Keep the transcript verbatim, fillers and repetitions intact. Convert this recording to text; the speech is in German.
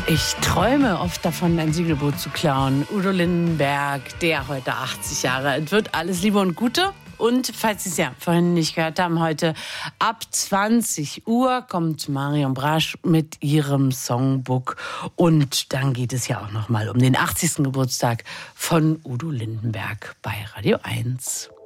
Ich träume oft davon, ein Segelboot zu klauen. Udo Lindenberg, der heute achtzig Jahre alt wird. Alles Liebe und Gute. Und falls Sie es ja vorhin nicht gehört haben, heute ab zwanzig Uhr kommt Marion Brasch mit ihrem Songbook. Und dann geht es ja auch noch mal um den achtzigsten Geburtstag von Udo Lindenberg bei Radio eins.